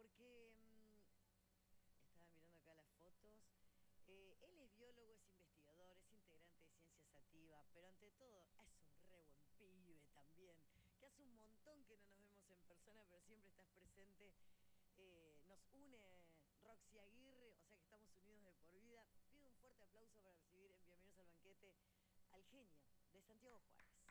porque estaba mirando acá las fotos. Él es biólogo, es investigador, es integrante de Ciencia Sativa, pero ante todo es un re buen pibe también, que hace un montón que no nos vemos en persona, pero siempre estás presente. Nos une Roxy Aguirre, o sea que estamos unidos de por vida. Pido un fuerte aplauso para recibir en Bienvenidos al Banquete al genio de Santiago Juárez.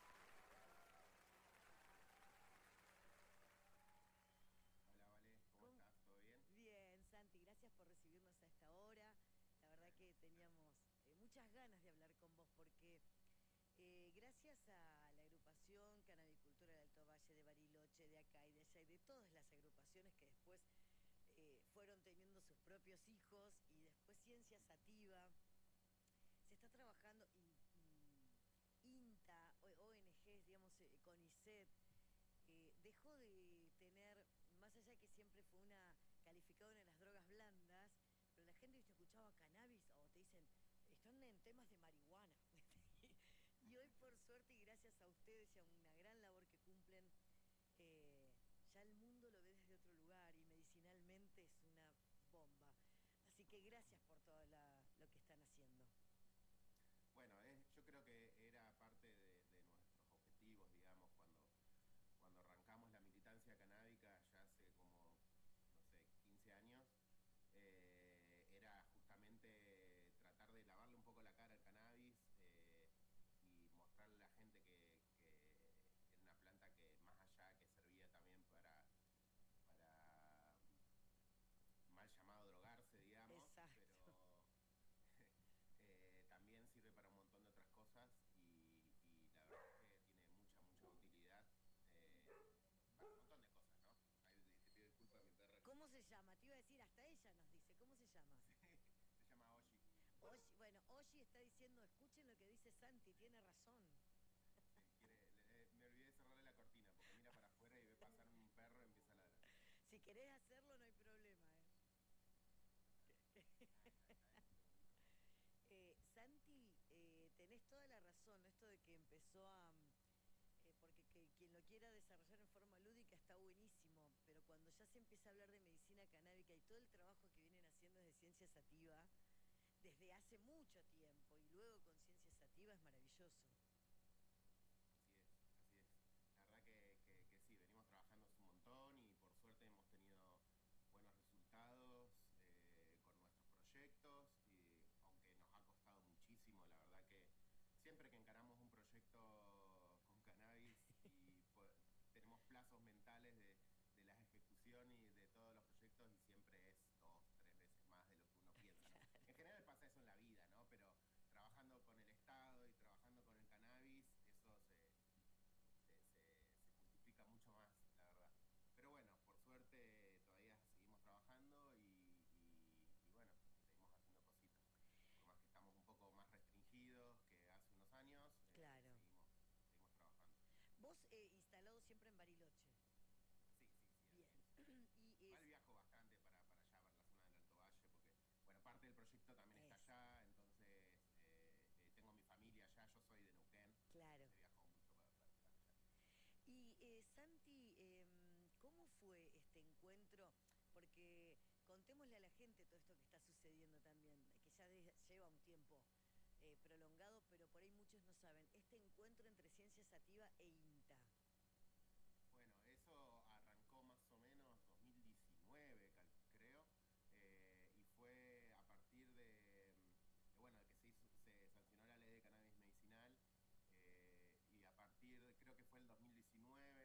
Hola, Vale, ¿cómo ¿Cómo? estás? ¿Todo bien? Bien, Santi, gracias por recibirnos a esta hora. La verdad Bueno, que teníamos muchas ganas de hablar con vos porque gracias a la agrupación Canavicultura del Alto Valle, de Bariloche, de acá y de allá y de todas las agrupaciones que después fueron teniendo sus propios hijos y después Ciencia Sativa, se está trabajando INTA, ONGs, digamos, CONICET, dejó de tener, más allá de que siempre fue una calificada una de las drogas blandas, pero la gente, viste, escuchaba cannabis o te dicen, están en temas de marihuana. Y hoy, por suerte, y gracias a ustedes y a una gran labor que cumplen, ya el mundo lo ve desde otro lugar y medicinalmente es una bomba. Así que gracias por todo lo que están haciendo. bueno, yo creo que era parte de nuestros objetivos, digamos, cuando arrancamos la militancia canábica ya hace como, no sé, 15 años. Era justamente tratar de lavarle un poco la cara al cannabis y mostrarle a la gente que era una planta que más allá que servía también para mal llamado drogarse, digamos, Exacto. pero también sirve para un montón de otras cosas y la verdad es que tiene mucha utilidad para un montón de cosas, ¿no? Ay, te pido disculpas, mi perra que ¿Cómo se llama? Te iba a decir, hasta ella nos dice, ¿cómo se llama? se llama Oshi. Oshi, bueno, Oshi está diciendo, escuchen lo que dice Santi, tiene razón. Sí, me olvidé de cerrarle la cortina porque mira para afuera y ve pasar un perro y empieza a ladrar. Si querés hacerlo, no hay problema, ¿eh? Está ahí, un segundito. Santi, tenés toda la razón, esto de que empezó a... porque quien lo quiera desarrollar en forma lúdica está buenísimo, pero cuando ya se empieza a hablar de medicina canábica y todo el trabajo que vienen haciendo desde Ciencia Sativa, desde hace mucho tiempo y luego con Ciencia Sativa es maravilloso. Así es, así es. La verdad que sí, venimos trabajando hace un montón y por suerte hemos tenido buenos resultados con nuestros proyectos, y aunque nos ha costado muchísimo, la verdad que siempre que encaramos un proyecto con cannabis y tenemos plazos mentales de la ejecución y de todos los proyectos y siempre es dos, tres veces más de lo que uno piensa, ¿no? En general pasa eso en la vida, ¿no? Pero trabajando con el Estado y trabajando con el cannabis, eso se multiplica mucho más, la verdad. Pero bueno, por suerte todavía seguimos trabajando y bueno, seguimos haciendo cositas. Por más que estamos un poco más restringidos que hace unos años, Claro. seguimos trabajando. Vos instalado siempre en Bariloche. Sí, así Bien. es. Y Igual es... viajo bastante para allá, para la zona del Alto Valle, porque, bueno, parte del proyecto también está Eso, allá, entonces tengo mi familia allá, yo soy de Neuquén, claro. entonces viajo mucho para allá. Y Santi, ¿cómo fue este encuentro? Porque contémosle a la gente todo esto que está sucediendo también, que ya lleva un tiempo prolongado, pero por ahí muchos no saben. Este encuentro entre Ciencia Sativa e